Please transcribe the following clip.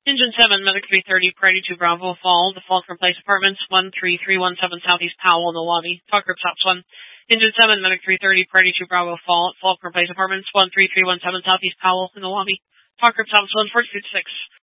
Engine 7, Medic 330, Priority 2 Bravo, Fall, the Falkner Place Apartments, 13317 Southeast Powell in the lobby. Talk group stops 1. Engine 7, Medic 330, Priority 2 Bravo, Fall, Falkner Place Apartments, 13317 Southeast Powell in the lobby. Talk group stops 1, 46.